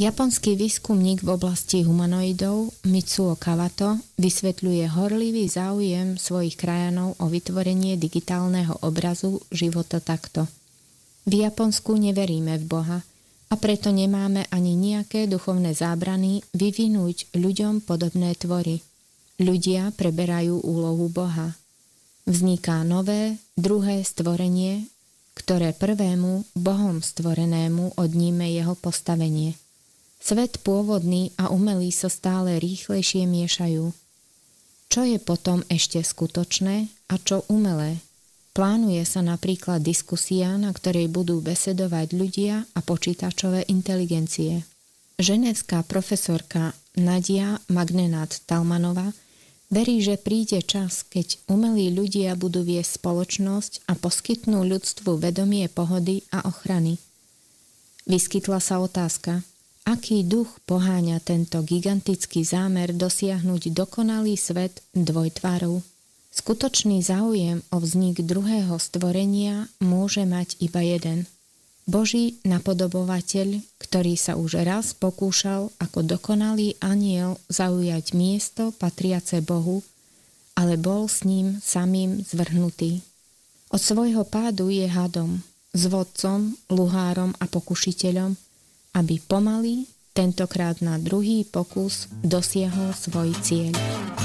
Japonský výskumník v oblasti humanoidov Mitsuo Kawato vysvetľuje horlivý záujem svojich krajanov o vytvorenie digitálneho obrazu života takto. V Japonsku neveríme v Boha a preto nemáme ani nejaké duchovné zábrany vyvinúť ľuďom podobné tvory. Ľudia preberajú úlohu Boha. Vzniká nové, druhé stvorenie, ktoré prvému, Bohom stvorenému odníme jeho postavenie. Svet pôvodný a umelý sa stále rýchlejšie miešajú. Čo je potom ešte skutočné a čo umelé? Plánuje sa napríklad diskusia, na ktorej budú besedovať ľudia a počítačové inteligencie. Ženevská profesorka Nadia Magnenat-Talmanová verí, že príde čas, keď umelí ľudia budú viesť spoločnosť a poskytnú ľudstvu vedomie pohody a ochrany. Vyskytla sa otázka, aký duch poháňa tento gigantický zámer dosiahnuť dokonalý svet dvojtvárov? Skutočný záujem o vznik druhého stvorenia môže mať iba jeden. Boží napodobovateľ, ktorý sa už raz pokúšal ako dokonalý anjel zaujať miesto patriace Bohu, ale bol s ním samým zvrhnutý. Od svojho pádu je hadom, zvodcom, luhárom a pokušiteľom, aby pomaly, tentokrát na druhý pokus, dosiahol svoj cieľ.